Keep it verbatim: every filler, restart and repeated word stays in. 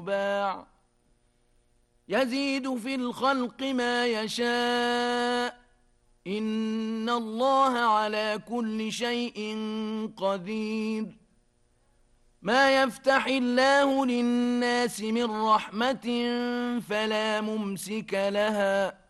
باع يزيد في الخلق ما يشاء إن الله على كل شيء قدير. ما يفتح الله للناس من رحمة فلا ممسك لها